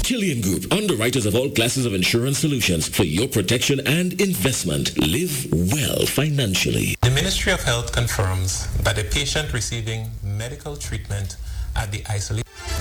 Chilean Group, underwriters of all classes of insurance solutions for your protection and investment. Live well financially. The Ministry of Health confirms that a patient receiving medical treatment at the isolation